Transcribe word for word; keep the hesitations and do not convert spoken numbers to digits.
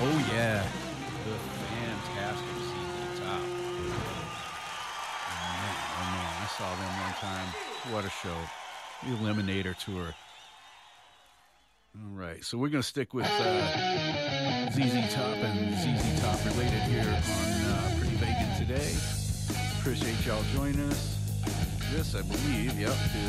Oh, yeah. The fantastic Z Z Top. Oh, man. Oh, man. I saw them one time. What a show. The Eliminator Tour. All right. So we're going to stick with uh, Z Z Top and Z Z Top related here on uh, Pretty Vegan today. Appreciate y'all joining us. This, I believe, yep,